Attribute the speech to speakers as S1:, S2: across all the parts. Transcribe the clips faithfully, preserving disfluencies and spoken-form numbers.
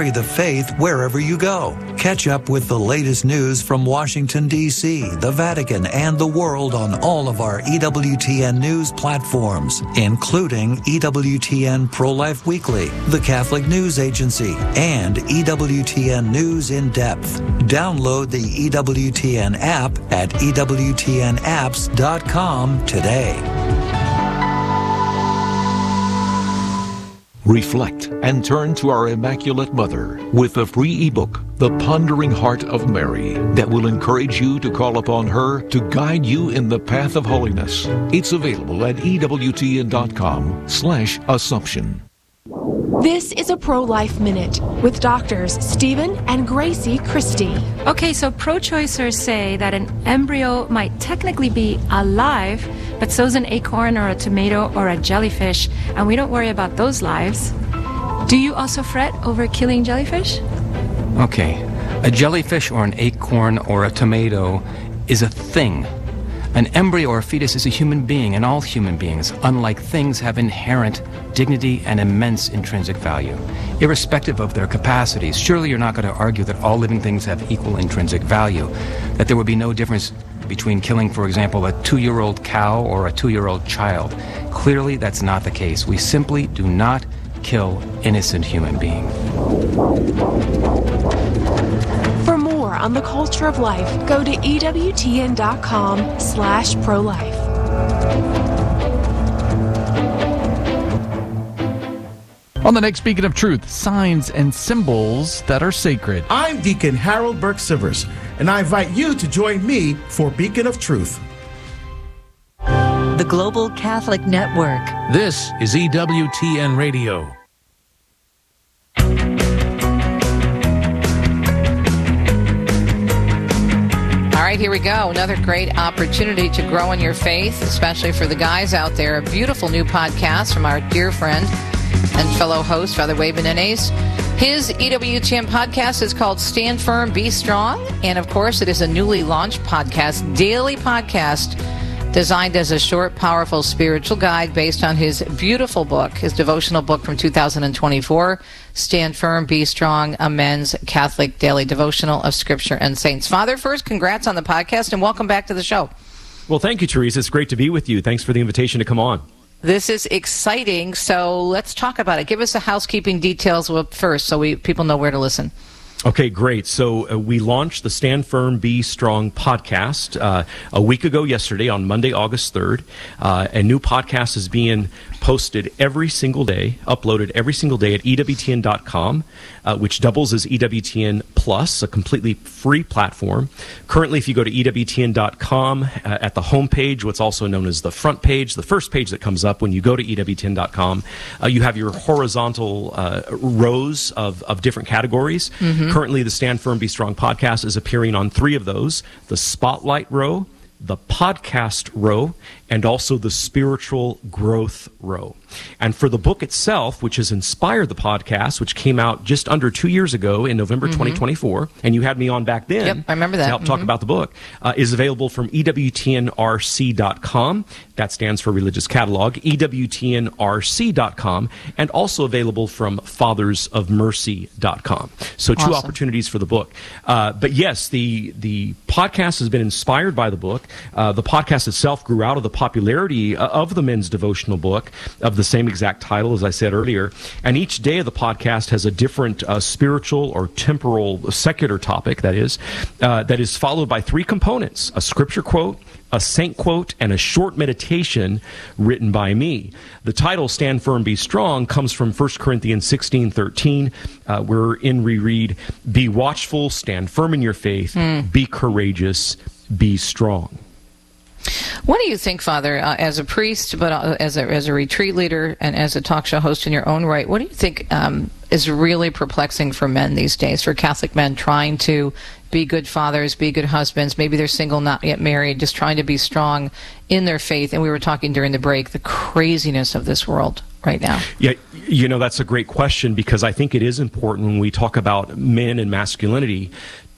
S1: carry the faith wherever you go. Catch up with the latest news from Washington, D C, the Vatican, and the world on all of our E W T N news platforms, including E W T N Pro-Life Weekly, the Catholic News Agency, and E W T N News in Depth. Download the E W T N app at E W T N apps dot com today.
S2: Reflect and turn to our Immaculate Mother with a free ebook, The Pondering Heart of Mary, that will encourage you to call upon her to guide you in the path of holiness. It's available at E W T N dot com slash assumption.
S3: This is a Pro-Life Minute with doctors Stephen and Gracie Christie.
S4: Okay, so pro-choicers say that an embryo might technically be alive, but so's an acorn or a tomato or a jellyfish, and we don't worry about those lives. Do you also fret over killing jellyfish?
S5: Okay, a jellyfish or an acorn or a tomato is a thing. An embryo or a fetus is a human being, and all human beings, unlike things, have inherent dignity and immense intrinsic value, irrespective of their capacities. Surely you're not going to argue that all living things have equal intrinsic value, that there would be no difference between killing, for example, a two-year-old cow or a two-year-old child. Clearly, that's not the case. We simply do not kill innocent human beings.
S3: For more on the culture of life, go to E W T N dot com slash pro-life.
S6: On the next Beacon of Truth, signs and symbols that are sacred.
S7: I'm Deacon Harold Burke-Sivers, and I invite you to join me for Beacon of Truth.
S8: The Global Catholic Network.
S9: This is E W T N Radio.
S10: All right, here we go. Another great opportunity to grow in your faith, especially for the guys out there. A beautiful new podcast from our dear friend and fellow host, Father Wade Menendez. His E W T N podcast is called Stand Firm, Be Strong. And, of course, it is a newly launched podcast, daily podcast, designed as a short, powerful spiritual guide based on his beautiful book, his devotional book from two thousand twenty-four, Stand Firm, Be Strong, a men's Catholic daily devotional of Scripture and Saints. Father, first, congrats on the podcast and welcome back to the show.
S11: Well, thank you, Teresa. It's great to be with you. Thanks for the invitation to come on.
S10: This is exciting, so let's talk about it. Give us the housekeeping details first so we people know where to listen.
S11: Okay, great. So uh, we launched the Stand Firm, Be Strong podcast uh, a week ago yesterday on Monday, August third. Uh, a new podcast is being posted every single day, uploaded every single day at E W T N dot com, uh, which doubles as E W T N Plus, a completely free platform. Currently, if you go to E W T N dot com, uh, at the homepage, what's also known as the front page, the first page that comes up when you go to E W T N dot com, uh, you have your horizontal uh, rows of, of different categories. Mm-hmm. Currently, the Stand Firm, Be Strong podcast is appearing on three of those: the Spotlight row, the Podcast row, and also the Spiritual Growth row. And for the book itself, which has inspired the podcast, which came out just under two years ago in November mm-hmm. twenty twenty-four, and you had me on back then
S10: yep, I remember that.
S11: to help mm-hmm. talk about the book, uh, is available from E W T N R C dot com. That stands for Religious Catalog, E W T N R C dot com, and also available from Fathers of Mercy dot com. So two awesome. opportunities for the book. Uh, but yes, the, the podcast has been inspired by the book. Uh, the podcast itself grew out of the popularity of the men's devotional book of the same exact title, as I said earlier. And each day of the podcast has a different uh, spiritual or temporal, secular topic, that is, uh, that is followed by three components: a scripture quote, a saint quote, and a short meditation written by me. The title, Stand Firm, Be Strong, comes from First Corinthians sixteen thirteen, uh, wherein we read, "Be watchful, stand firm in your faith, mm. be courageous, be strong."
S10: What do you think, Father, uh, as a priest, but uh, as a as a retreat leader and as a talk show host in your own right, what do you think um, is really perplexing for men these days, for Catholic men trying to be good fathers, be good husbands? Maybe they're single, not yet married, just trying to be strong in their faith. And we were talking during the break, the craziness of this world right now.
S11: Yeah, you know, that's a great question, because I think it is important when we talk about men and masculinity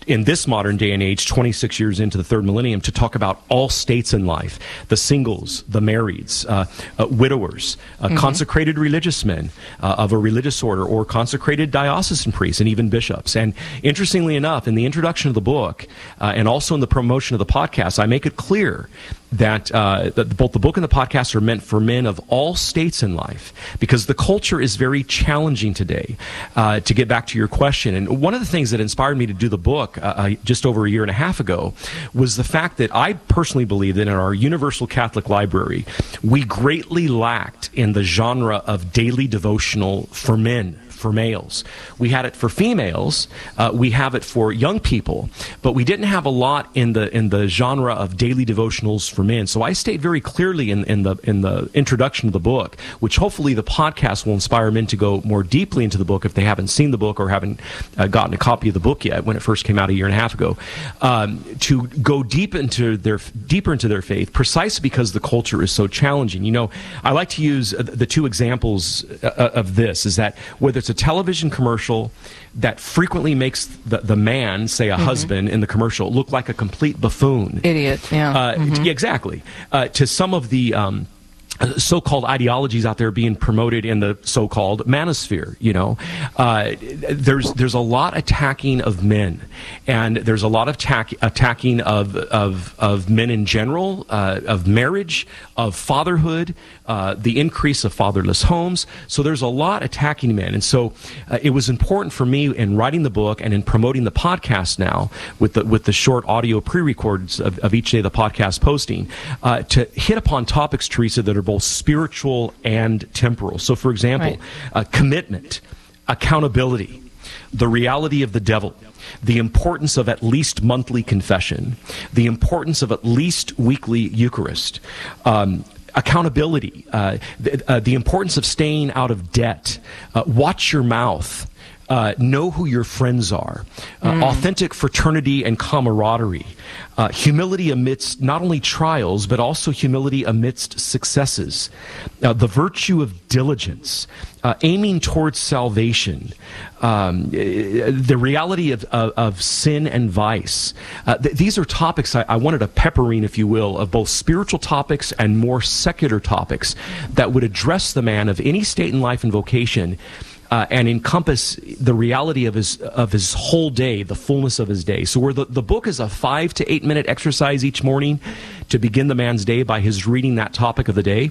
S11: in this modern day and age, twenty-six years into the third millennium, to talk about all states in life, the singles, the marrieds, uh, uh, widowers, uh, mm-hmm. consecrated religious men uh, of a religious order, or consecrated diocesan priests, and even bishops. And interestingly enough, in the introduction of the book, uh, and also in the promotion of the podcast, I make it clear that, uh, that both the book and the podcast are meant for men of all states in life, because the culture is very challenging today. Uh, to get back to your question, and one of the things that inspired me to do the book uh, just over a year and a half ago was the fact that I personally believe that in our Universal Catholic Library, we greatly lacked in the genre of daily devotional for men, for males. We had it for females. Uh, we have it for young people, but we didn't have a lot in the in the genre of daily devotionals for men. So I state very clearly in, in the in the introduction of the book, which hopefully the podcast will inspire men to go more deeply into the book if they haven't seen the book or haven't uh, gotten a copy of the book yet when it first came out a year and a half ago, um, to go deep into their deeper into their faith, precisely because the culture is so challenging. You know, I like to use the two examples of this, is that whether it's a television commercial that frequently makes the, the man, say a mm-hmm. husband in the commercial, look like a complete buffoon.
S10: Idiot, yeah.
S11: Uh, mm-hmm. yeah exactly. Uh, to some of the um, so-called ideologies out there being promoted in the so-called manosphere, you know, uh, there's there's a lot attacking of men, and there's a lot of attack, attacking of of of men in general, uh, of marriage, of fatherhood, uh, the increase of fatherless homes. So there's a lot attacking men, and so uh, it was important for me in writing the book and in promoting the podcast now with the with the short audio pre-records of, of each day of the podcast posting, uh, to hit upon topics, Teresa, that are both spiritual and temporal. So, for example, right. uh, commitment, accountability, the reality of the devil, the importance of at least monthly confession, the importance of at least weekly Eucharist, um, accountability, uh, the, uh, the importance of staying out of debt, uh, watch your mouth, Uh, know who your friends are, uh, mm. authentic fraternity and camaraderie, uh, humility amidst not only trials, but also humility amidst successes, uh, the virtue of diligence, uh, aiming towards salvation, um, the reality of, of, of sin and vice. Uh, th- these are topics I, I wanted a peppering, if you will, of both spiritual topics and more secular topics that would address the man of any state in life and vocation, Uh, and encompass the reality of his of his whole day, the fullness of his day. So where the, the book is a five to eight minute exercise each morning to begin the man's day by his reading that topic of the day,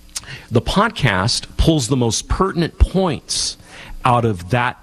S11: the podcast pulls the most pertinent points out of that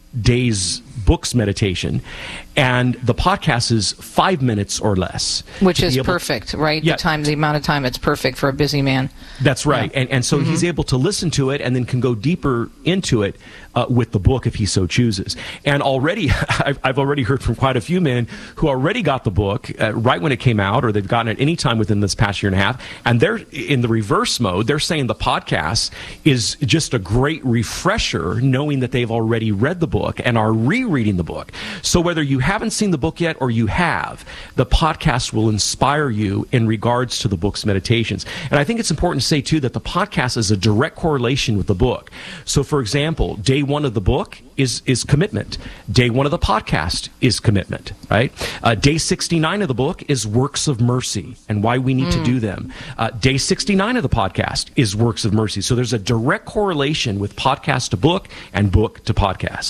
S11: day's book's meditation, and the podcast is five minutes or less.
S10: Which is perfect, to, right? Yeah. The time, the amount of time, it's perfect for a busy man.
S11: That's right.
S10: Yeah.
S11: And and so mm-hmm. he's able to listen to it and then can go deeper into it uh, with the book if he so chooses. And already, I've, I've already heard from quite a few men who already got the book uh, right when it came out, or they've gotten it any time within this past year and a half, and they're in the reverse mode. They're saying the podcast is just a great refresher, knowing that they've already read the book and are rereading the book. So whether you haven't seen the book yet or you have, the podcast will inspire you in regards to the book's meditations. And I think it's important to say, too, that the podcast is a direct correlation with the book. So, for example, day one of the book is is commitment. Day one of the podcast is commitment, right? Uh, day sixty-nine of the book is works of mercy and why we need mm. to do them. Uh, day sixty-nine of the podcast is works of mercy. So there's a direct correlation with podcast to book and book to podcast.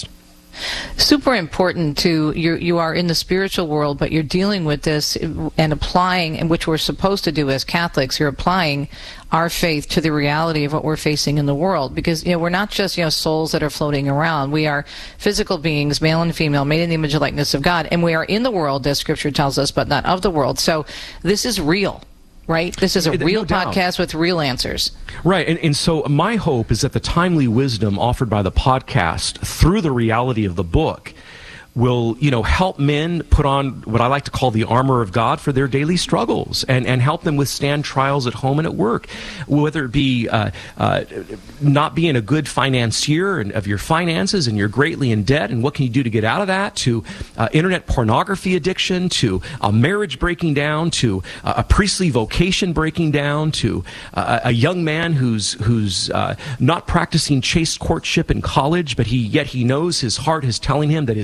S10: Super important to you. You are in the spiritual world, but you're dealing with this and applying, and which we're supposed to do as Catholics. You're applying our faith to the reality of what we're facing in the world, because you know we're not just you know souls that are floating around. We are physical beings, male and female, made in the image and likeness of God, and we are in the world, as Scripture tells us, but not of the world. So this is real. Right? This is a real no podcast with real answers.
S11: Right. And, and so my hope is that the timely wisdom offered by the podcast through the reality of the book will, you know, help men put on what I like to call the armor of God for their daily struggles, and, and help them withstand trials at home and at work, whether it be uh, uh, not being a good financier and of your finances and you're greatly in debt, and what can you do to get out of that, to uh, internet pornography addiction, to a marriage breaking down, to uh, a priestly vocation breaking down, to uh, a young man who's who's uh, not practicing chaste courtship in college, but he yet he knows his heart is telling him that his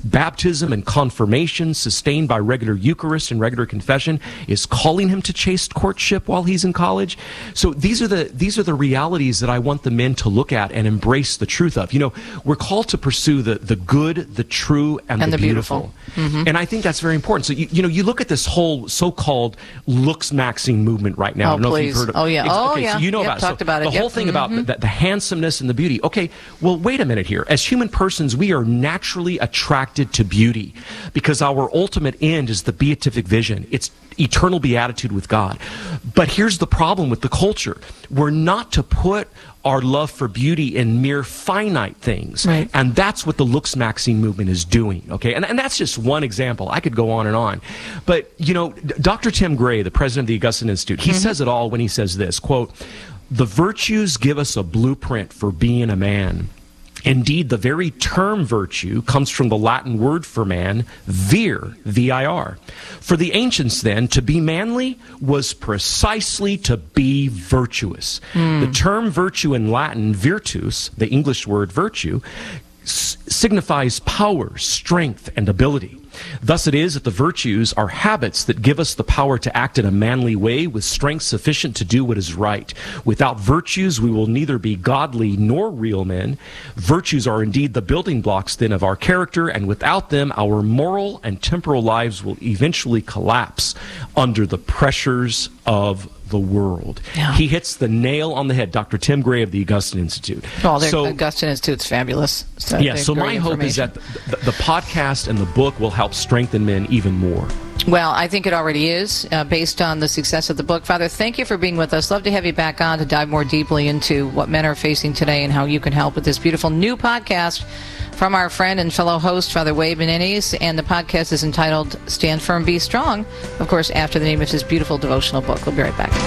S11: baptism and confirmation sustained by regular Eucharist and regular confession is calling him to chaste courtship while he's in college. So these are the these are the realities that I want the men to look at and embrace the truth of. You know, we're called to pursue the, the good, the true, and,
S10: and
S11: the,
S10: the
S11: beautiful.
S10: beautiful. Mm-hmm.
S11: And I think that's very important. So, you, you know, you look at this whole so-called looks-maxing movement right now.
S10: Oh,
S11: I don't know
S10: please.
S11: if you've heard of,
S10: oh, yeah.
S11: Ex-
S10: oh,
S11: okay,
S10: yeah.
S11: So you know
S10: yep,
S11: about it.
S10: talked
S11: so
S10: about it.
S11: The
S10: yep.
S11: whole thing
S10: mm-hmm.
S11: about the, the handsomeness and the beauty. Okay, well, wait a minute here. As human persons, we are naturally attracted to beauty because our ultimate end is the beatific vision. It's eternal beatitude with God. But here's the problem with the culture. We're not to put our love for beauty in mere finite things.
S10: Right.
S11: And that's what the looks-maxing movement is doing, okay? And, and that's just one example. I could go on and on. But, you know, Doctor Tim Gray, the president of the Augustine Institute, he mm-hmm. says it all when he says this, quote, "The virtues give us a blueprint for being a man. Indeed, the very term virtue comes from the Latin word for man, vir, V I R. For the ancients, then, to be manly was precisely to be virtuous." Mm. The term virtue in Latin, virtus, the English word virtue, s- signifies power, strength, and ability. Thus it is that the virtues are habits that give us the power to act in a manly way with strength sufficient to do what is right. Without virtues, we will neither be godly nor real men. Virtues are indeed the building blocks then of our character, and without them, our moral and temporal lives will eventually collapse under the pressures of the world.
S10: Yeah.
S11: He hits the nail on the head, Doctor Tim Gray of the Augustine Institute.
S10: Oh, the
S11: so,
S10: Augustine Institute's fabulous. So
S11: yeah, so my hope is that the, the, the podcast and the book will help strengthen men even more.
S10: Well, I think it already is, uh, based on the success of the book. Father, thank you for being with us. Love to have you back on to dive more deeply into what men are facing today and how you can help with this beautiful new podcast from our friend and fellow host, Father Wade Menendez. And the podcast is entitled Stand Firm, Be Strong, of course, after the name of his beautiful devotional book. We'll be right back.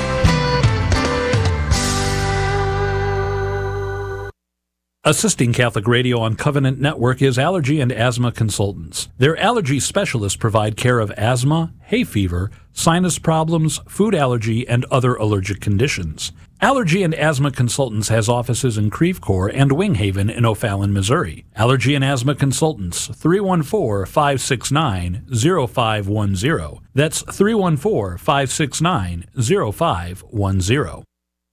S12: Assisting Catholic Radio on Covenant Network is Allergy and Asthma Consultants. Their allergy specialists provide care of asthma, hay fever, sinus problems, food allergy, and other allergic conditions. Allergy and Asthma Consultants has offices in Creve Coeur and Wing Haven in O'Fallon, Missouri. Allergy and Asthma Consultants, three one four, five six nine, zero five one zero. That's three one four, five six nine, zero five one zero.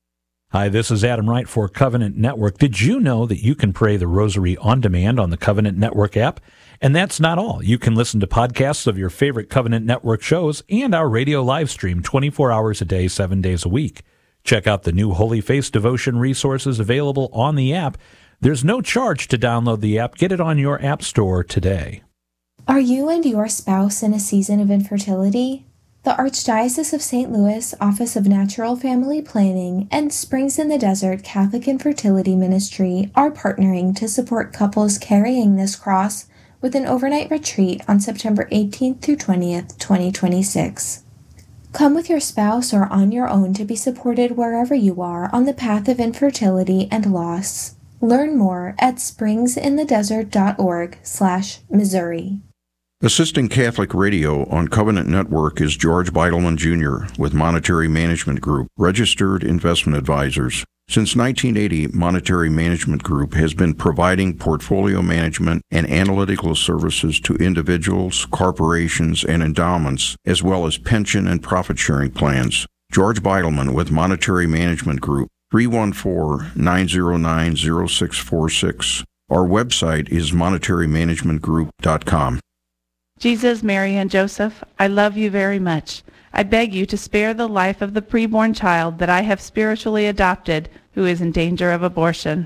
S12: Hi, this is Adam Wright for Covenant Network. Did you know that you can pray the Rosary on demand on the Covenant Network app? And that's not all. You can listen to podcasts of your favorite Covenant Network shows and our radio live stream twenty-four hours a day, seven days a week. Check out the new Holy Face devotion resources available on the app. There's no charge to download the app. Get it on your app store today.
S13: Are you and your spouse in a season of infertility? The Archdiocese of Saint Louis Office of Natural Family Planning and Springs in the Desert Catholic Infertility Ministry are partnering to support couples carrying this cross with an overnight retreat on September eighteenth through twentieth, twenty twenty-six. Come with your spouse or on your own to be supported wherever you are on the path of infertility and loss. Learn more at springsinthedesert.org slash Missouri.
S14: Assisting Catholic Radio on Covenant Network is George Beidelman Junior with Monetary Management Group, registered investment advisors. Since nineteen eighty, Monetary Management Group has been providing portfolio management and analytical services to individuals, corporations, and endowments, as well as pension and profit-sharing plans. George Beidelman with Monetary Management Group, three one four, nine zero nine, zero six four six. Our website is monetary management group dot com.
S15: Jesus, Mary, and Joseph, I love you very much. I beg you to spare the life of the preborn child that I have spiritually adopted who is in danger of abortion.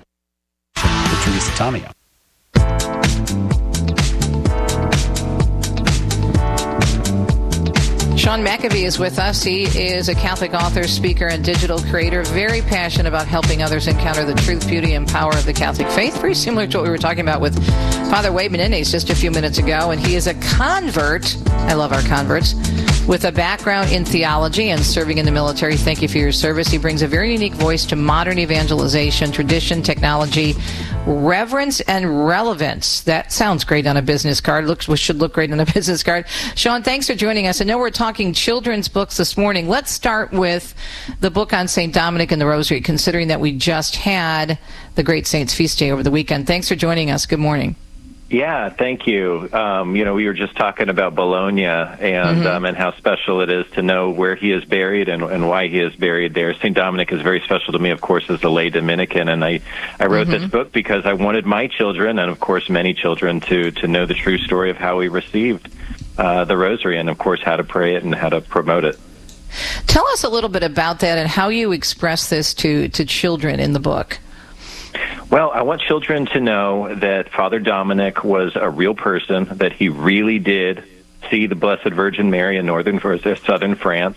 S16: Teresa Tomeo.
S10: Sean McAfee is with us. He is a Catholic author, speaker, and digital creator, very passionate about helping others encounter the truth, beauty, and power of the Catholic faith, very similar to what we were talking about with Father Wade Menendez just a few minutes ago. And he is a convert, I love our converts, with a background in theology and serving in the military. Thank you for your service. He brings a very unique voice to modern evangelization, tradition, technology, reverence, and relevance. That sounds great on a business card. Looks should look great on a business card. Sean, thanks for joining us. I know we're talking children's books this morning. Let's start with the book on Saint Dominic and the Rosary, considering that we just had the Great Saints Feast Day over the weekend. Thanks for joining us. Good morning.
S17: Yeah, thank you. Um, you know, we were just talking about Bologna and mm-hmm. um, and how special it is to know where he is buried and, and why he is buried there. Saint Dominic is very special to me, of course, as a lay Dominican, and I, I wrote mm-hmm. this book because I wanted my children, and of course many children, to, to know the true story of how we received uh, the Rosary and, of course, how to pray it and how to promote it.
S10: Tell us a little bit about that and how you express this to, to children in the book.
S17: Well, I want children to know that Father Dominic was a real person, that he really did see the Blessed Virgin Mary in northern or southern France,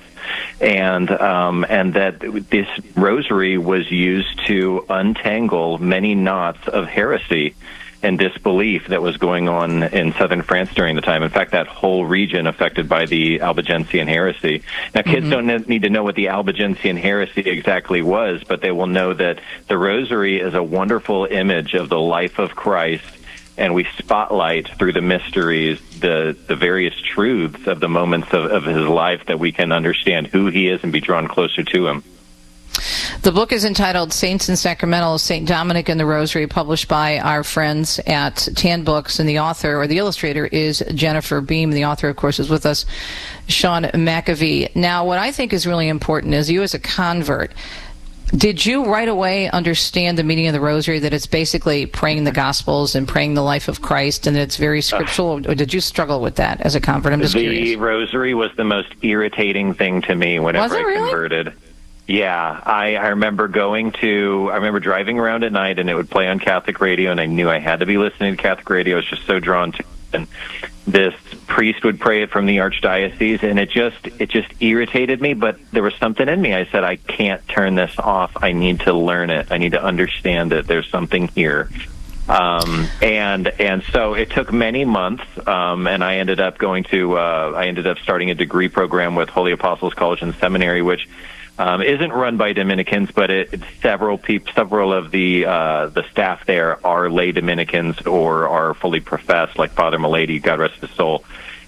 S17: and um, and that this rosary was used to untangle many knots of heresy and disbelief that was going on in southern France during the time. In fact, that whole region affected by the Albigensian heresy. Now, kids mm-hmm. don't need to know what the Albigensian heresy exactly was, but they will know that the Rosary is a wonderful image of the life of Christ, and we spotlight through the mysteries the, the various truths of the moments of, of his life that we can understand who he is and be drawn closer to him.
S10: The book is entitled Saints and Sacramentals, Saint Dominic and the Rosary, published by our friends at Tan Books, and the author or the illustrator is Jennifer Beam. The author, of course, is with us, Sean McAvee. Now, what I think is really important is you as a convert, did you right away understand the meaning of the Rosary, that it's basically praying the Gospels and praying the life of Christ, and that it's very scriptural, or did you struggle with that as a convert? I'm just
S17: the
S10: curious.
S17: Rosary was the most irritating thing to me whenever I
S10: really?
S17: converted. Yeah, I, I remember going to, I remember driving around at night, and it would play on Catholic radio, and I knew I had to be listening to Catholic radio. I was just so drawn to it. And this priest would pray it from the archdiocese, and it just, it just irritated me, but there was something in me. I said, I can't turn this off. I need to learn it. I need to understand it. There's something here. Um, and, and so it took many months, um, and I ended up going to, uh, I ended up starting a degree program with Holy Apostles College and Seminary, which Um, isn't run by Dominicans, but it, it's several people, several of the uh, the staff there are lay Dominicans or are fully professed, like Father Milady, God rest his soul.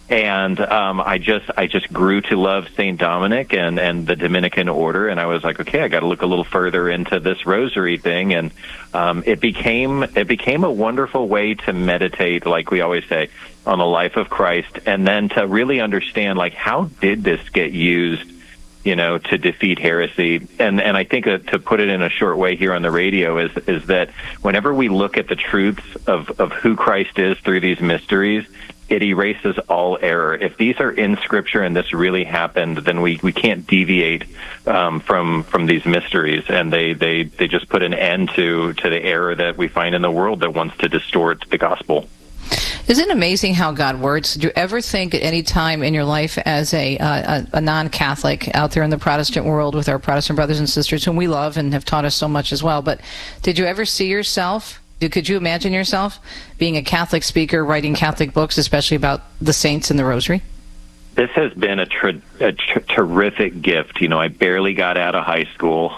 S17: And um, I just I just grew to love Saint Dominic and, and the Dominican order, and I was like, okay, I got to look a little further into this Rosary thing, and um, it became it became a wonderful way to meditate, like we always say, on the life of Christ, and then to really understand, like, how did this get used, you know, to defeat heresy. And and I think uh, to put it in a short way here on the radio is is that whenever we look at the truths of, of who Christ is through these mysteries, it erases all error. If these are in Scripture and this really happened, then we, we can't deviate um, from from these mysteries, and they, they, they just put an end to, to the error that we find in the world that wants to distort the gospel.
S10: Isn't it amazing how God works? Did you ever think at any time in your life as a, uh, a, a non-Catholic out there in the Protestant world with our Protestant brothers and sisters whom we love and have taught us so much as well, but did you ever see yourself, could you imagine yourself being a Catholic speaker, writing Catholic books, especially about the saints and the Rosary?
S17: This has been a, ter- a ter- terrific gift. You know, I barely got out of high school.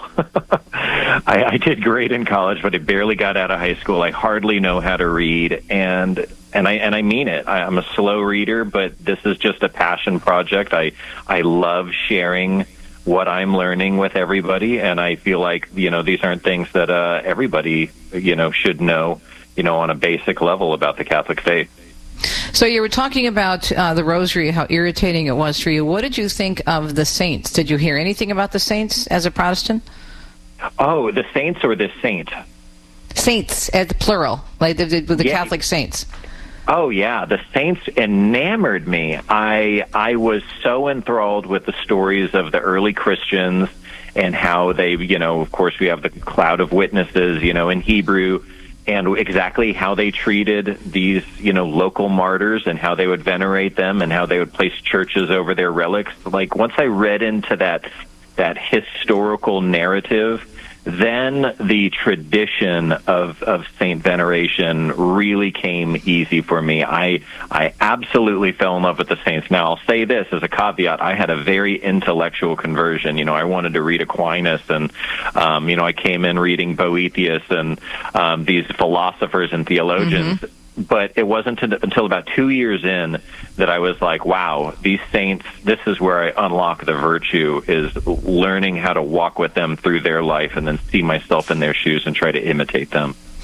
S17: I, I did great in college, but I barely got out of high school. I hardly know how to read, and and I and I mean it. I, I'm a slow reader, but this is just a passion project. I I love sharing what I'm learning with everybody, and I feel like, you know, these aren't things that uh, everybody, you know, should know, you know, on a basic level about the Catholic faith.
S10: So you were talking about uh, the Rosary, how irritating it was for you. What did you think of the saints? Did you hear anything about the saints as a Protestant?
S17: Oh, the saints or the saint?
S10: Saints, at the plural, like the, the, the
S17: yeah.
S10: Catholic saints.
S17: Oh, yeah. The saints enamored me. I I was so enthralled with the stories of the early Christians and how they, you know, of course, we have the cloud of witnesses, you know, in Hebrew, and exactly how they treated these, you know, local martyrs and how they would venerate them and how they would place churches over their relics. Like, once I read into that that historical narrative, then the tradition of, of saint veneration really came easy for me. I I absolutely fell in love with the saints. Now, I'll say this as a caveat. I had a very intellectual conversion. You know, I wanted to read Aquinas, and, um, you know, I came in reading Boethius and um, these philosophers and theologians. Mm-hmm. But it wasn't until about two years in that I was like, wow, these saints, this is where I unlock the virtue, is learning how to walk with them through their life and then see myself in their shoes and try to imitate them.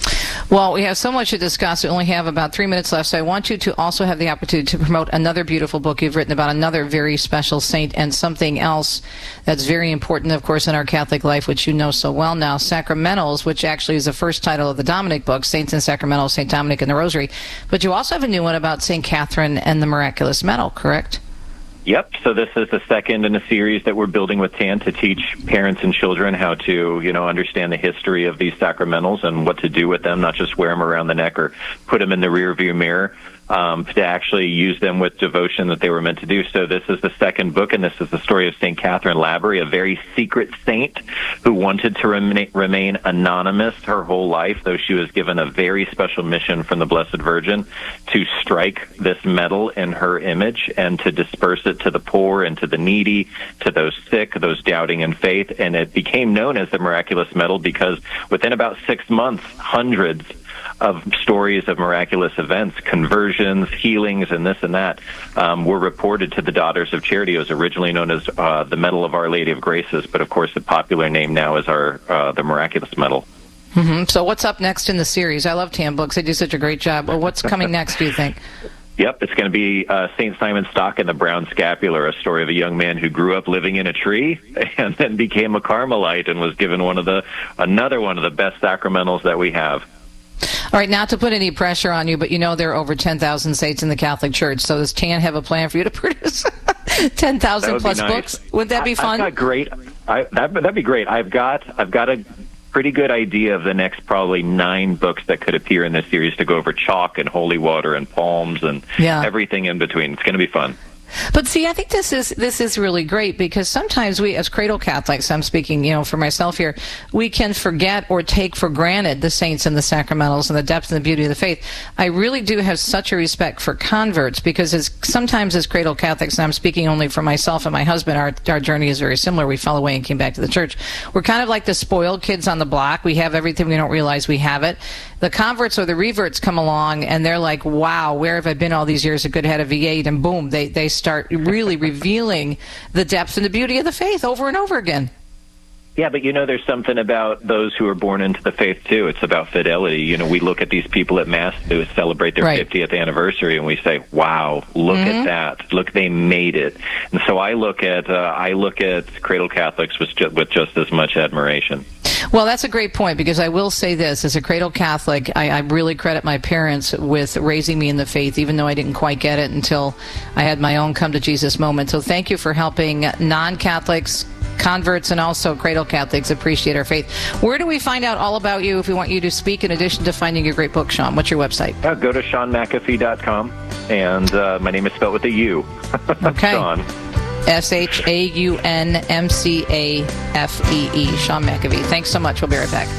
S10: Well, we have so much to discuss. We only have about three minutes left, so I want you to also have the opportunity to promote another beautiful book you've written about another very special saint and something else that's very important, of course, in our Catholic life, which you know so well now, Sacramentals, which actually is the first title of the Dominic book, Saints and Sacramentals, Saint Dominic and the Rosary. But you also have a new one about Saint Catherine and the Miraculous Medal, correct?
S17: Yep. So this is the second in a series that we're building with Tan to teach parents and children how to, you know, understand the history of these sacramentals and what to do with them, not just wear them around the neck or put them in the rear view mirror, um, to actually use them with devotion that they were meant to do. So this is the second book, and this is the story of Saint Catherine Laborie, a very secret saint who wanted to remain, remain anonymous her whole life, though she was given a very special mission from the Blessed Virgin to strike this medal in her image and to disperse it to the poor and to the needy, to those sick, those doubting in faith. And it became known as the Miraculous Medal because within about six months, hundreds of stories of miraculous events, conversions, healings, and this and that, um, were reported to the Daughters of Charity. It was originally known as uh, the Medal of Our Lady of Graces, but of course the popular name now is our uh, the Miraculous Medal.
S10: Mm-hmm. So what's up next in the series? I love Tan books. They do such a great job. Well, what's coming next, do you think?
S17: Yep, it's going to be uh, Saint Simon Stock and the Brown Scapular, a story of a young man who grew up living in a tree and then became a Carmelite and was given one of the another one of the best sacramentals that we have.
S10: All right, not to put any pressure on you, but you know there are over ten thousand saints in the Catholic Church, so does Tan have a plan for you to produce ten thousand plus
S17: nice.
S10: books? Would that be fun?
S17: I've got great. I, that, that'd be great. I've got I've got a pretty good idea of the next probably nine books that could appear in this series to go over chalk and holy water and palms and
S10: yeah.
S17: everything in between. It's going to be fun.
S10: But see, I think this is this is really great because sometimes we, as cradle Catholics, I'm speaking, you know, for myself here, we can forget or take for granted the saints and the sacramentals and the depth and the beauty of the faith. I really do have such a respect for converts because as, sometimes as cradle Catholics, and I'm speaking only for myself and my husband, our our journey is very similar. We fell away and came back to the church. We're kind of like the spoiled kids on the block. We have everything, we don't realize we have it. The converts or the reverts come along and they're like, wow, where have I been all these years? I could have had a V eight, and boom, they, they start really revealing the depth and the beauty of the faith over and over again.
S17: Yeah, but you know, there's something about those who are born into the faith, too. It's about fidelity. You know, we look at these people at Mass who celebrate their
S10: right.
S17: fiftieth anniversary, and we say, wow, look
S10: mm-hmm.
S17: at that. Look, they made it. And so I look at uh, I look at cradle Catholics with, ju- with just as much admiration.
S10: Well, that's a great point because I will say this. As a cradle Catholic, I, I really credit my parents with raising me in the faith, even though I didn't quite get it until I had my own come to Jesus moment. So thank you for helping non-Catholics, converts, and also cradle Catholics appreciate our faith. Where do we find out all about you if we want you to speak in addition to finding your great book, Sean? What's your website?
S17: Uh, go to Sean McAfee dot com, and uh, my name is spelled with a U.
S10: Okay.
S17: Sean.
S10: S H A U N M C A F E E, Sean McAfee. Thanks so much. We'll be right back.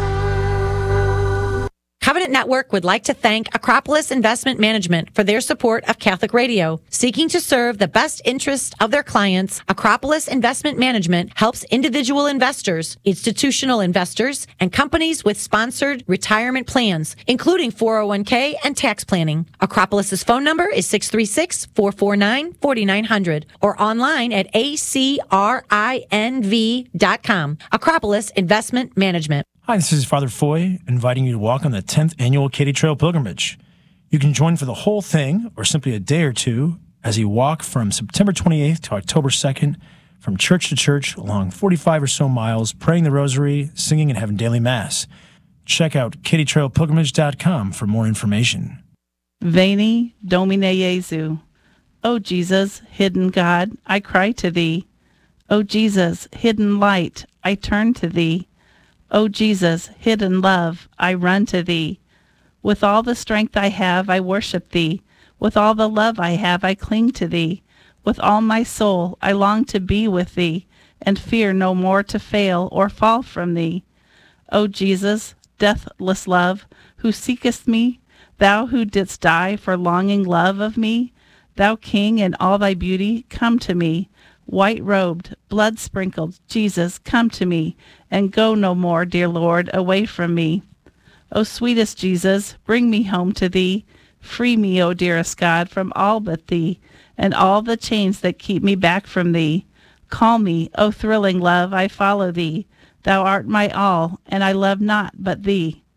S18: Covenant Network would like to thank Acropolis Investment Management for their support of Catholic Radio. Seeking to serve the best interest of their clients, Acropolis Investment Management helps individual investors, institutional investors, and companies with sponsored retirement plans, including four oh one k and tax planning. Acropolis's phone number is six three six, four four nine, four nine zero zero or online at A C R I N V dot com. Acropolis Investment Management.
S19: Hi, this is Father Foy, inviting you to walk on the tenth Annual Katy Trail Pilgrimage. You can join for the whole thing, or simply a day or two, as you walk from September twenty-eighth to October second, from church to church, along forty-five or so miles, praying the rosary, singing, and having daily Mass. Check out katy trail pilgrimage dot com for more information.
S15: Veni Domine Jesu. O Jesus, hidden God, I cry to thee. O Jesus, hidden light, I turn to thee. O Jesus, hidden love, I run to thee. With all the strength I have, I worship thee. With all the love I have, I cling to thee. With all my soul, I long to be with thee, and fear no more to fail or fall from thee. O Jesus, deathless love, who seekest me, thou who didst die for longing love of me, thou King in all thy beauty, come to me. White-robed, blood-sprinkled, Jesus, come to me, and go no more, dear Lord, away from me. O sweetest Jesus, bring me home to thee. Free me, O dearest God, from all but thee, and all the chains that keep me back from thee. Call me, O thrilling love, I follow thee. Thou art my all, and I love not but thee.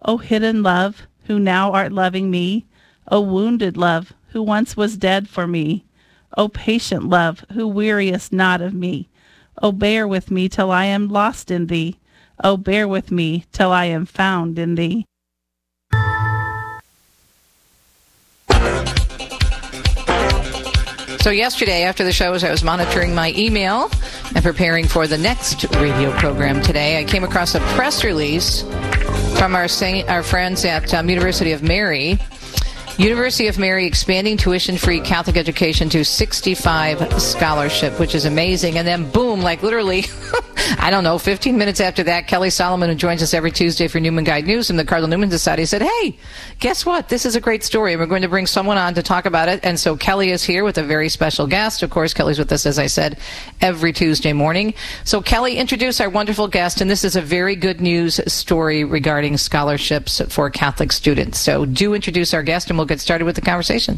S15: O hidden love, who now art loving me, O wounded love, who once was dead for me, O patient love, who weariest not of me, O bear with me till I am lost in thee, O bear with me till I am found in thee.
S10: So yesterday, after the show, as I was monitoring my email and preparing for the next radio program today, I came across a press release from our our friends at um, University of Mary. University of Mary expanding tuition-free Catholic education to sixty-five scholarship, which is amazing. And then boom, like literally, I don't know, fifteen minutes after that, Kelly Solomon, who joins us every Tuesday for Newman Guide News from the Cardinal Newman Society, said, hey, guess what? This is a great story. We're going to bring someone on to talk about it. And so Kelly is here with a very special guest. Of course, Kelly's with us, as I said, every Tuesday morning. So Kelly, introduce our wonderful guest. And this is a very good news story regarding scholarships for Catholic students. So do introduce our guest, and we'll get started with the conversation.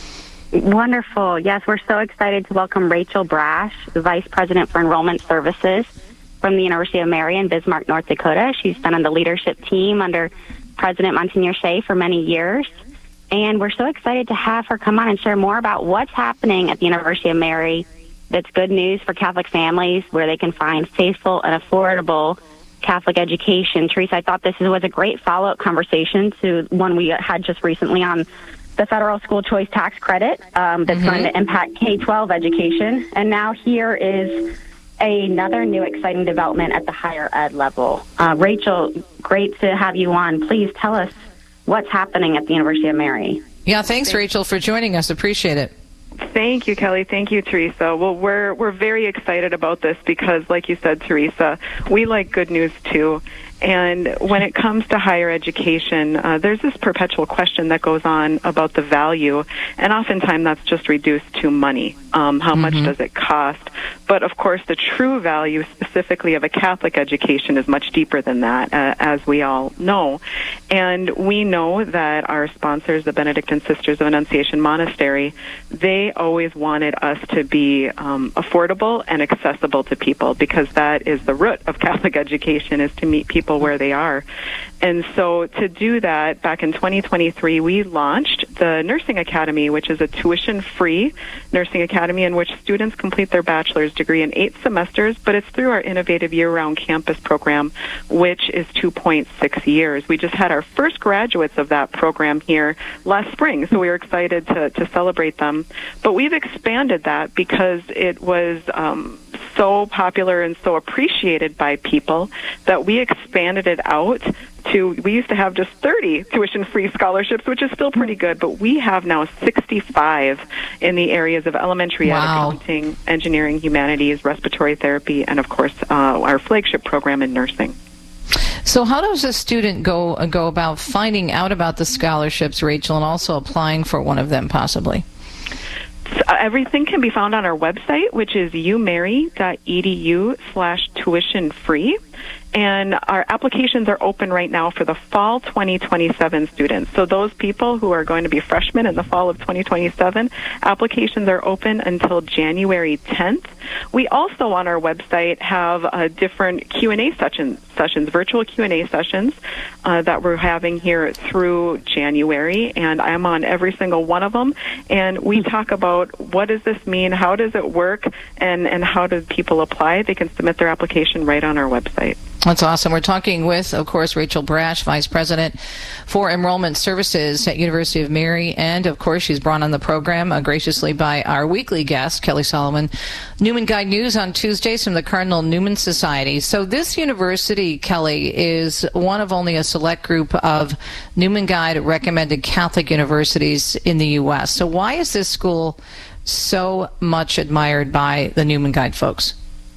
S20: Wonderful. Yes, we're so excited to welcome Rachel Brash, the Vice President for Enrollment Services from the University of Mary in Bismarck, North Dakota. She's been on the leadership team under President Monsignor Shea for many years. And we're so excited to have her come on and share more about what's happening at the University of Mary that's good news for Catholic families, where they can find faithful and affordable Catholic education. Teresa, I thought this was a great follow-up conversation to one we had just recently on the federal school choice tax credit um, that's mm-hmm. going to impact K twelve education. And now here is another new exciting development at the higher ed level. Uh, Rachel, great to have you on. Please tell us what's happening at the University of Mary.
S10: Yeah, thanks, Rachel, for joining us. Appreciate it.
S21: Thank you, Kelly. Thank you, Teresa. Well, we're we're very excited about this because, like you said, Teresa, we like good news too. And when it comes to higher education, uh, there's this perpetual question that goes on about the value, and oftentimes that's just reduced to money. Um, how mm-hmm. much does it cost? But, of course, the true value specifically of a Catholic education is much deeper than that, uh, as we all know. And we know that our sponsors, the Benedictine Sisters of Annunciation Monastery, they always wanted us to be um, affordable and accessible to people, because that is the root of Catholic education, is to meet people where they are. And so to do that, back in twenty twenty-three, we launched the Nursing Academy, which is a tuition-free nursing academy in which students complete their bachelor's degree in eight semesters, but it's through our innovative year-round campus program, which is two point six years. We just had our first graduates of that program here last spring, so we were excited to, to celebrate them. But we've expanded that because it was um, so popular and so appreciated by people that we expanded it out to, we used to have just thirty tuition-free scholarships, which is still pretty good, but we have now sixty-five in the areas of elementary
S10: wow.
S21: ed, accounting, engineering, humanities, respiratory therapy, and, of course, uh, our flagship program in nursing.
S10: So how does a student go uh, go about finding out about the scholarships, Rachel, and also applying for one of them possibly?
S21: So everything can be found on our website, which is umary.edu slash tuition free. And our applications are open right now for the fall twenty twenty-seven students. So those people who are going to be freshmen in the fall of twenty twenty-seven, applications are open until January tenth. We also on our website have uh, different Q and A sessions, sessions, virtual Q and A sessions uh, that we're having here through January, and I'm on every single one of them. And we talk about what does this mean, how does it work, and, and how do people apply. They can submit their application right on our website.
S10: That's awesome. We're talking with, of course, Rachel Brash, Vice President for Enrollment Services at University of Mary, and, of course, she's brought on the program uh, graciously by our weekly guest, Kelly Solomon. Newman Guide News on Tuesdays from the Cardinal Newman Society. So this university, Kelly, is one of only a select group of Newman Guide recommended Catholic universities in the U S. So why is this school so much admired by the Newman Guide folks?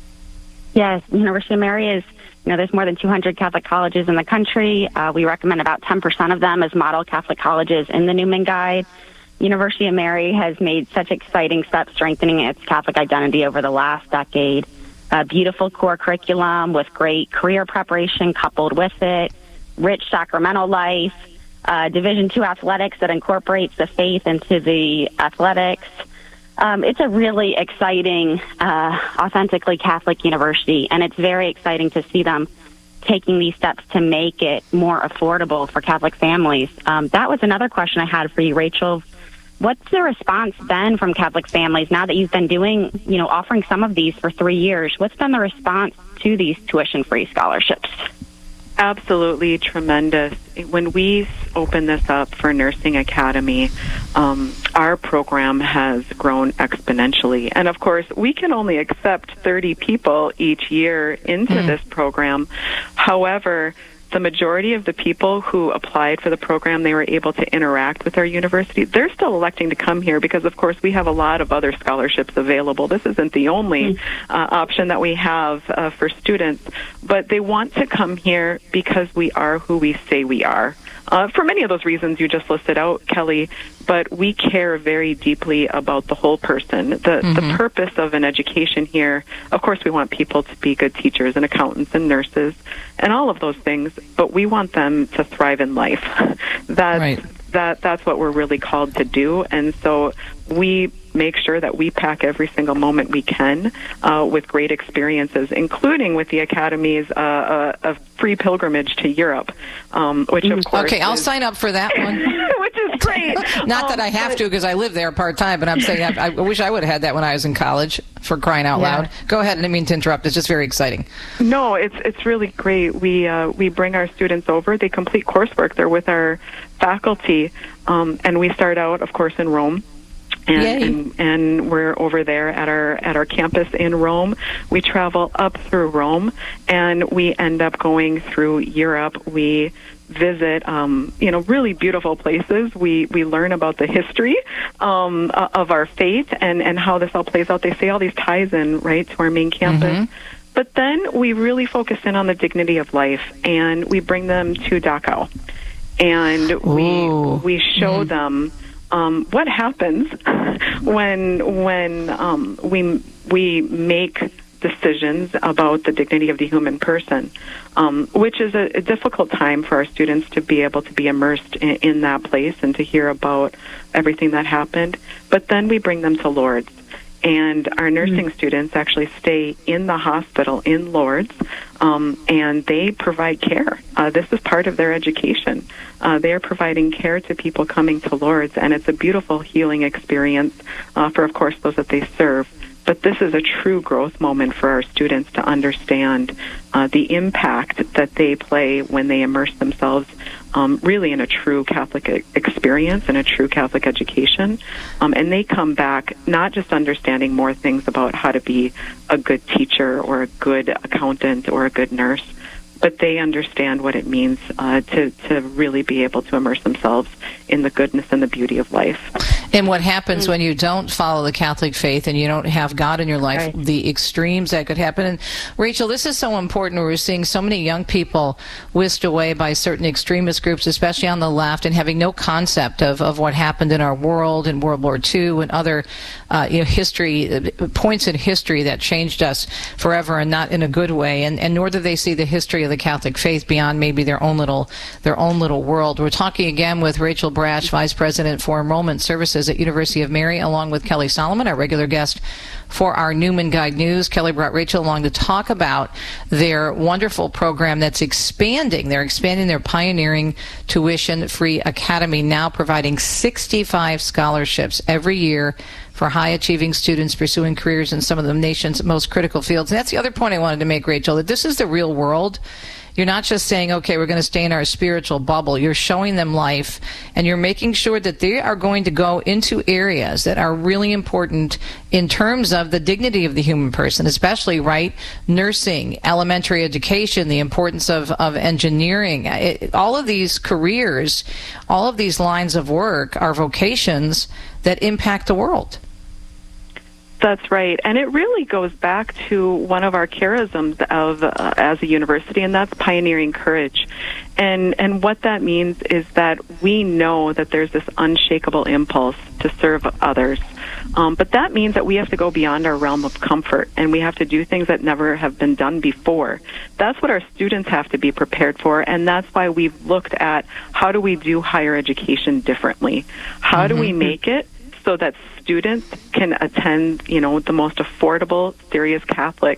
S20: Yes, University of Mary is, you know, there's more than two hundred Catholic colleges in the country. Uh, we recommend about ten percent of them as model Catholic colleges in the Newman Guide. University of Mary has made such exciting steps strengthening its Catholic identity over the last decade. A beautiful core curriculum with great career preparation coupled with it, rich sacramental life, uh, Division two athletics that incorporates the faith into the athletics. Um, it's a really exciting, uh, authentically Catholic university, and it's very exciting to see them taking these steps to make it more affordable for Catholic families. Um, that was another question I had for you, Rachel. What's the response been from Catholic families now that you've been doing, you know, offering some of these for three years? What's been the response to these tuition-free scholarships?
S21: Absolutely tremendous. When we opened this up for Nursing Academy, um, our program has grown exponentially. And of course, we can only accept thirty people each year into mm. this program. However, the majority of the people who applied for the program, they were able to interact with our university. They're still electing to come here because, of course, we have a lot of other scholarships available. This isn't the only uh, option that we have uh, for students, but they want to come here because we are who we say we are. Uh, for many of those reasons you just listed out, Kelly, but we care very deeply about the whole person. The, mm-hmm. the purpose of an education here, of course, we want people to be good teachers and accountants and nurses and all of those things, but we want them to thrive in life. That's, right. that, that's what we're really called to do, and so we make sure that we pack every single moment we can uh, with great experiences, including with the Academy's uh, uh, a free pilgrimage to Europe, um, which of course
S10: Okay, I'll
S21: is,
S10: sign up for that one.
S21: which is great.
S10: Not
S21: um,
S10: that I have to because I live there part-time, but I'm saying I, I wish I would have had that when I was in college, for crying out yeah. loud. Go ahead, I didn't mean to interrupt. It's just very exciting.
S21: No, it's it's really great. We, uh, we bring our students over. They complete coursework. They're with our faculty, um, and we start out, of course, in Rome. And, and and we're over there at our at our campus in Rome. We travel up through Rome, and we end up going through Europe. We visit, um, you know, really beautiful places. We we learn about the history um, of our faith and and how this all plays out. They say all these ties in right to our main campus. Mm-hmm. But then we really focus in on the dignity of life, and we bring them to Dachau, and Ooh. we we show mm-hmm. them. Um, what happens when when um, we we make decisions about the dignity of the human person, um, which is a, a difficult time for our students to be able to be immersed in, in that place and to hear about everything that happened. But then we bring them to Lourdes. And our nursing mm-hmm. students actually stay in the hospital in Lourdes, um, and they provide care. Uh, this is part of their education. Uh, they are providing care to people coming to Lourdes, and it's a beautiful healing experience uh, for, of course, those that they serve. But this is a true growth moment for our students to understand uh, the impact that they play when they immerse themselves um, really in a true Catholic experience and a true Catholic education. Um, and they come back not just understanding more things about how to be a good teacher or a good accountant or a good nurse, but they understand what it means uh, to, to really be able to immerse themselves in the goodness and the beauty of life.
S10: And what happens when you don't follow the Catholic faith and you don't have God in your life,
S20: right.
S10: the extremes that could happen. And Rachel, this is so important. We're seeing so many young people whisked away by certain extremist groups, especially on the left, and having no concept of, of what happened in our world in World War Two and other uh, you know, history, points in history that changed us forever and not in a good way. And, and nor do they see the history of the Catholic faith beyond maybe their own little their own little world. We're talking again with Rachel Brash, Vice President for Enrollment Services at University of Mary, along with Kelly Solomon, our regular guest for our Newman Guide News. Kelly brought Rachel along to talk about their wonderful program that's expanding. They're expanding their pioneering tuition-free academy, now providing sixty-five scholarships every year for high-achieving students pursuing careers in some of the nation's most critical fields. And that's the other point I wanted to make, Rachel, that this is the real world. You're not just saying, okay, we're going to stay in our spiritual bubble. You're showing them life, and you're making sure that they are going to go into areas that are really important in terms of the dignity of the human person, especially, right, nursing, elementary education, the importance of, of engineering. It, all of these careers, all of these lines of work are vocations that impact the world.
S21: That's right. And it really goes back to one of our charisms of uh, as a university, and that's pioneering courage. And and what that means is that we know that there's this unshakable impulse to serve others. Um, but that means that we have to go beyond our realm of comfort, and we have to do things that never have been done before. That's what our students have to be prepared for, and that's why we've looked at how do we do higher education differently? How mm-hmm. do we make it so that students can attend, you know, the most affordable, serious Catholic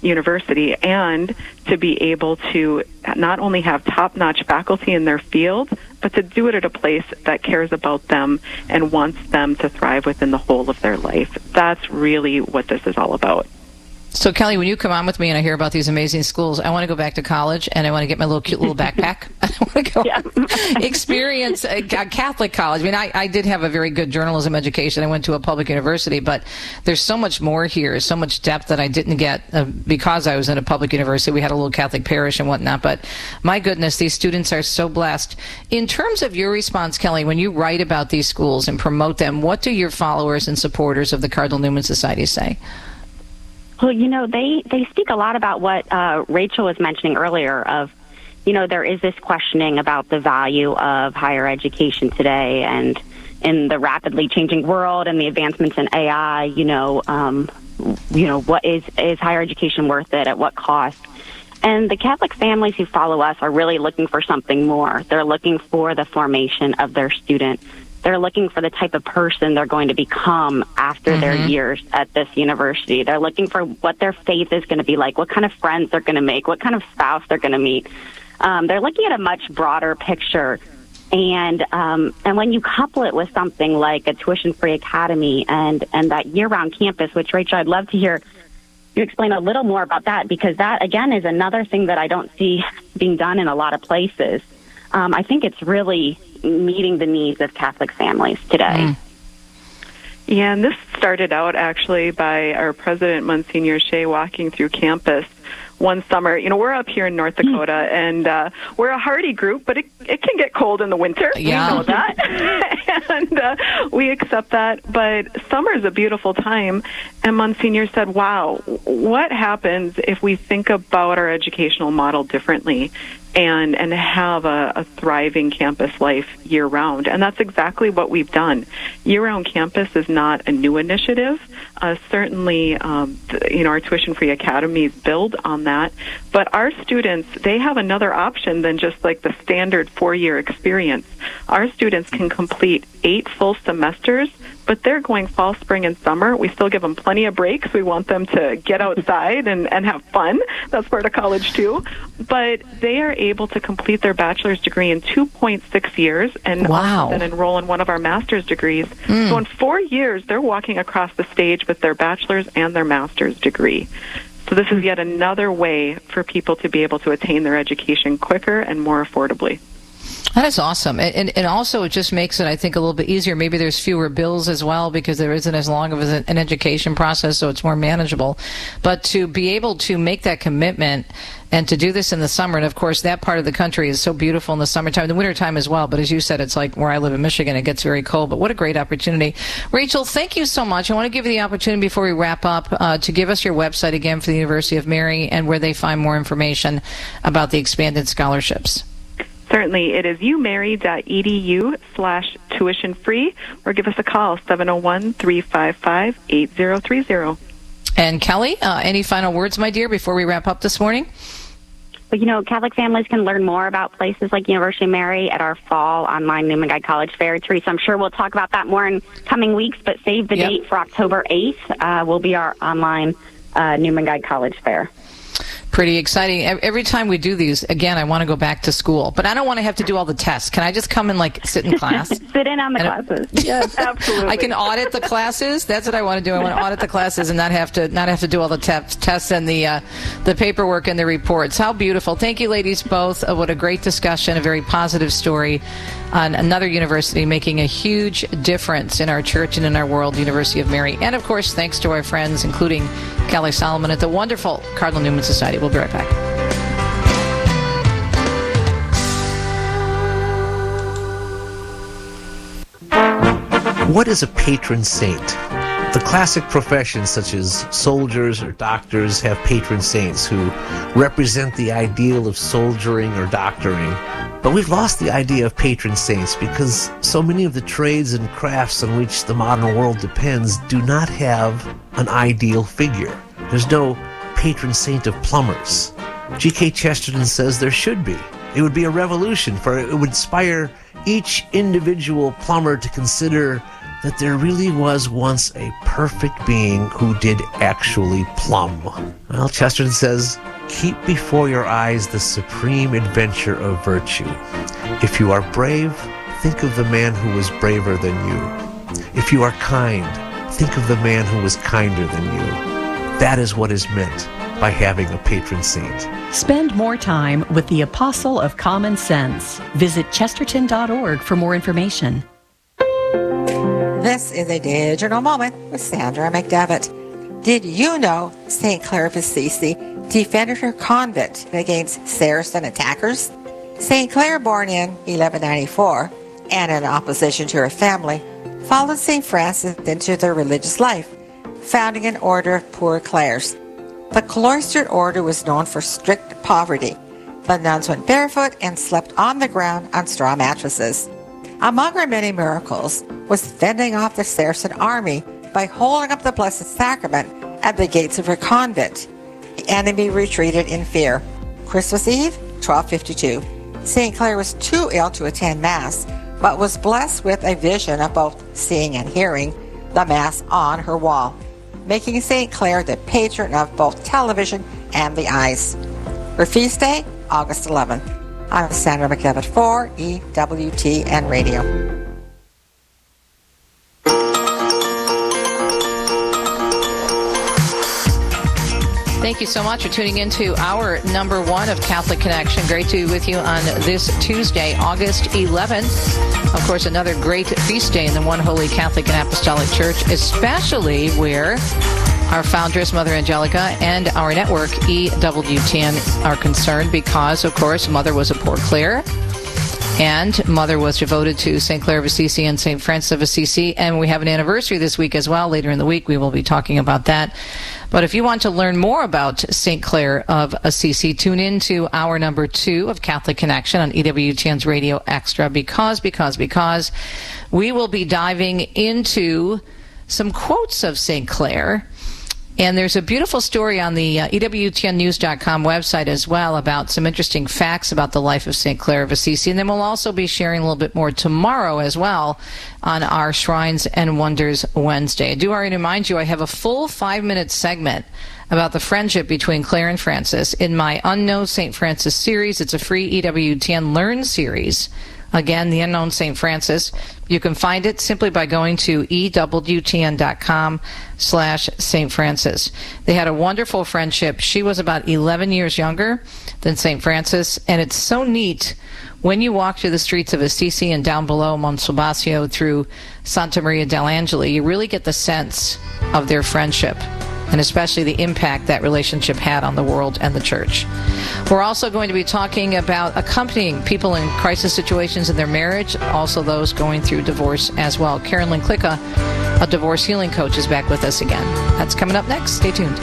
S21: university, and to be able to not only have top-notch faculty in their field, but to do it at a place that cares about them and wants them to thrive within the whole of their life. That's really what this is all about.
S10: So, Kelly, when you come on with me and I hear about these amazing schools, I want to go back to college and I want to get my little cute little backpack. I want to go yeah. experience a, a Catholic college. I mean, I, I did have a very good journalism education. I went to a public university, but there's so much more here, so much depth that I didn't get uh, because I was in a public university. We had a little Catholic parish and whatnot, but my goodness, these students are so blessed. In terms of your response, Kelly, when you write about these schools and promote them, what do your followers and supporters of the Cardinal Newman Society say?
S20: Well, you know, they, they speak a lot about what uh, Rachel was mentioning earlier of, you know, there is this questioning about the value of higher education today, and in the rapidly changing world and the advancements in A I, you know, um, you know, what is, is higher education worth it? At what cost? And the Catholic families who follow us are really looking for something more. They're looking for the formation of their student. They're looking for the type of person they're going to become after mm-hmm. their years at this university. They're looking for what their faith is going to be like, what kind of friends they're going to make, what kind of spouse they're going to meet. Um, they're looking at a much broader picture. And um, and when you couple it with something like a tuition-free academy and, and that year-round campus, which, Rachel, I'd love to hear you explain a little more about that, because that, again, is another thing that I don't see being done in a lot of places. Um, I think it's really meeting the needs of Catholic families today. Mm.
S21: Yeah, and this started out actually by our president, Monsignor Shea, walking through campus one summer. You know, we're up here in North Dakota, and uh, we're a hardy group, but it, it can get cold in the winter.
S10: Yeah.
S21: We know that. and uh, we accept that. But summer is a beautiful time. And Monsignor said, wow, what happens if we think about our educational model differently and and have a, a thriving campus life year-round? And that's exactly what we've done. Year-round campus is not a new initiative. Uh, certainly, um, th- you know, our tuition-free academies build on that. But our students, they have another option than just like the standard four-year experience. Our students can complete eight full semesters, but they're going fall, spring, and summer. We still give them plenty of breaks. We want them to get outside and, and have fun. That's part of college, too. But they are able to complete their bachelor's degree in two point six years and
S10: wow.
S21: then enroll in one of our master's degrees.
S10: Mm.
S21: So in four years, they're walking across the stage with their bachelor's and their master's degree. So this is yet another way for people to be able to attain their education quicker and more affordably.
S10: That is awesome. And, and, and also it just makes it, I think, a little bit easier. Maybe there's fewer bills as well because there isn't as long of an, an education process, so it's more manageable. But to be able to make that commitment and to do this in the summer, and of course that part of the country is so beautiful in the summertime, the wintertime as well, but as you said, it's like where I live in Michigan, it gets very cold, but what a great opportunity. Rachel, thank you so much. I want to give you the opportunity before we wrap up uh, to give us your website again for the University of Mary and where they find more information about the expanded scholarships.
S21: Certainly. It is umary.edu slash tuition free, or give us a call, seven oh one, three five five, eight oh three oh.
S10: And Kelly, uh, any final words, my dear, before we wrap up this morning?
S20: But, you know, Catholic families can learn more about places like University of Mary at our fall online Newman Guide College Fair. Teresa, I'm sure we'll talk about that more in coming weeks, but save the yep. date for October eighth uh, will be our online uh, Newman Guide College Fair.
S10: Pretty exciting. Every time we do these, again, I want to go back to school, but I don't want to have to do all the tests. Can I just come and like sit in class?
S20: Sit in on the and classes.
S21: Yes, absolutely.
S10: I can audit the classes. That's what I want to do. I want to audit the classes and not have to not have to do all the te- tests and the uh, the paperwork and the reports. How beautiful! Thank you, ladies, both. Uh, what a great discussion. A very positive story on another university making a huge difference in our church and in our world, University of Mary. And of course, thanks to our friends, including Kelly Solomon at the wonderful Cardinal Newman Society. We'll be right back.
S1: What is a patron saint? The classic professions such as soldiers or doctors have patron saints who represent the ideal of soldiering or doctoring. But we've lost the idea of patron saints because so many of the trades and crafts on which the modern world depends do not have an ideal figure. There's no patron saint of plumbers. G K Chesterton says there should be. It would be a revolution, for it would inspire each individual plumber to consider that there really was once a perfect being who did actually plumb. Well, Chesterton says, keep before your eyes the supreme adventure of virtue. If you are brave, think of the man who was braver than you. If you are kind, think of the man who was kinder than you. That is what is meant by having a patron saint.
S2: Spend more time with the Apostle of Common Sense. Visit chesterton dot org for more information.
S22: This is a digital moment with Sandra McDevitt. Did you know Saint Clare of Assisi defended her convent against Saracen attackers? Saint Clare, born in eleven ninety-four, and in opposition to her family, followed Saint Francis into their religious life, founding an order of Poor Clares. The cloistered order was known for strict poverty. The nuns went barefoot and slept on the ground on straw mattresses. Among her many miracles was fending off the Saracen army by holding up the Blessed Sacrament at the gates of her convent. The enemy retreated in fear. Christmas Eve, twelve fifty-two. Saint Clare was too ill to attend Mass, but was blessed with a vision of both seeing and hearing the Mass on her wall, making Saint Clare the patron of both television and the eyes. Her feast day, August eleventh. I'm Sandra McDevitt for E W T N Radio.
S10: Thank you so much for tuning in to our number one of Catholic Connection. Great to be with you on this Tuesday, August eleventh. Of course, another great feast day in the One Holy Catholic and Apostolic Church, especially where our foundress, Mother Angelica, and our network, E W T N, are concerned because, of course, Mother was a Poor Clare, and Mother was devoted to Saint Clare of Assisi and Saint Francis of Assisi, and we have an anniversary this week as well. Later in the week, we will be talking about that. But if you want to learn more about Saint Clare of Assisi, tune in to our number two of Catholic Connection on E W T N's Radio Extra, because, because, because we will be diving into some quotes of Saint Clare. And there's a beautiful story on the uh, E W T N news dot com website as well about some interesting facts about the life of Saint Clare of Assisi. And then we'll also be sharing a little bit more tomorrow as well on our Shrines and Wonders Wednesday. I do already remind you I have a full five-minute segment about the friendship between Clare and Francis in my Unknown Saint Francis series. It's a free E W T N Learn series. Again, the Unknown Saint Francis. You can find it simply by going to E W T N dot com slash Saint Francis. They had a wonderful friendship. She was about eleven years younger than Saint Francis, and it's so neat when you walk through the streets of Assisi and down below Monsalvatio through Santa Maria dell'Angeli, you really get the sense of their friendship, and especially the impact that relationship had on the world and the church. We're also going to be talking about accompanying people in crisis situations in their marriage, also those going through divorce as well. Karen Lynn Klicka, a divorce healing coach, is back with us again. That's coming up next. Stay tuned.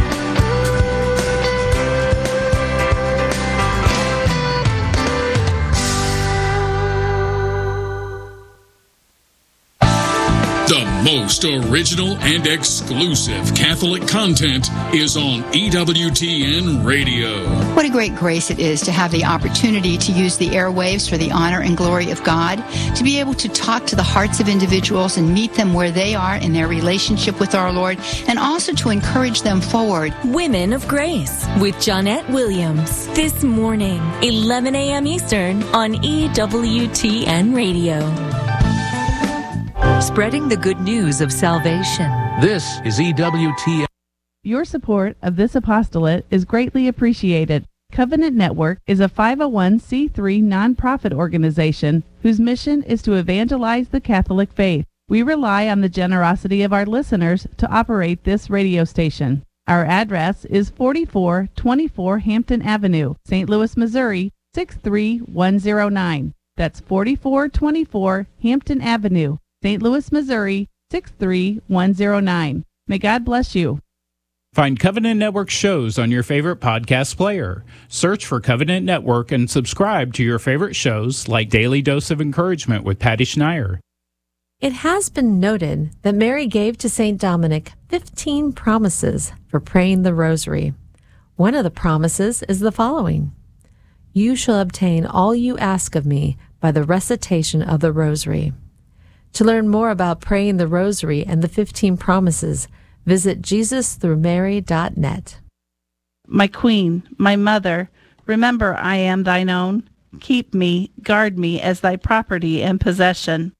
S23: The most original and exclusive Catholic content is on E W T N Radio.
S24: What a great grace it is to have the opportunity to use the airwaves for the honor and glory of God, to be able to talk to the hearts of individuals and meet them where they are in their relationship with our Lord, and also to encourage them forward.
S25: Women of Grace with Johnette Williams. This morning, eleven a.m. Eastern on E W T N Radio.
S2: Spreading the good news of salvation.
S9: This is E W T N.
S15: Your support of this apostolate is greatly appreciated. Covenant Network is a five oh one c three nonprofit organization whose mission is to evangelize the Catholic faith. We rely on the generosity of our listeners to operate this radio station. Our address is forty-four twenty-four Hampton Avenue, Saint Louis, Missouri, six three one zero nine. That's forty-four twenty-four Hampton Avenue, Saint Louis, Missouri, six three one zero nine. May God bless you.
S26: Find Covenant Network shows on your favorite podcast player. Search for Covenant Network and subscribe to your favorite shows like Daily Dose of Encouragement with Patty Schneier.
S27: It has been noted that Mary gave to Saint Dominic fifteen promises for praying the rosary. One of the promises is the following: You shall obtain all you ask of me by the recitation of the rosary. To learn more about praying the Rosary and the fifteen Promises, visit jesus through mary dot net.
S15: My Queen, my Mother, remember I am thine own. Keep me, guard me as thy property and possession.